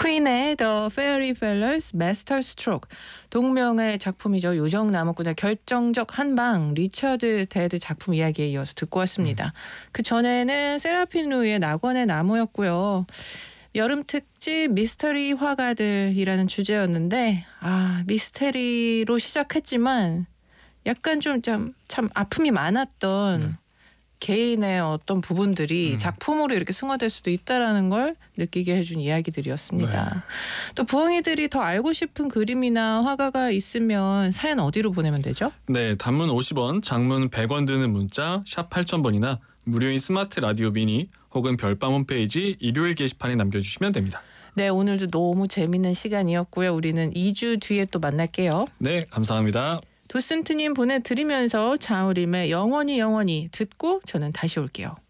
퀸의 The Fairyfellows Master Stroke, 동명의 작품이죠. 요정나무꾼의 결정적 한방, 리처드 데드 작품 이야기에 이어서 듣고 왔습니다. 그 전에는 세라핀 루이의 낙원의 나무였고요. 여름 특집 미스터리 화가들이라는 주제였는데, 미스테리로 시작했지만 약간 좀 참 아픔이 많았던 개인의 어떤 부분들이 작품으로 이렇게 승화될 수도 있다라는 걸 느끼게 해준 이야기들이었습니다. 네. 또 부엉이들이 더 알고 싶은 그림이나 화가가 있으면 사연 어디로 보내면 되죠? 네, 단문 50원, 장문 100원 드는 문자 샵 8000번이나 무료인 스마트 라디오 미니 혹은 별밤 홈페이지 일요일 게시판에 남겨주시면 됩니다. 네, 오늘도 너무 재밌는 시간이었고요. 우리는 2주 뒤에 또 만날게요. 네, 감사합니다. 도슨트님 보내드리면서 자우림의 영원히 듣고 저는 다시 올게요.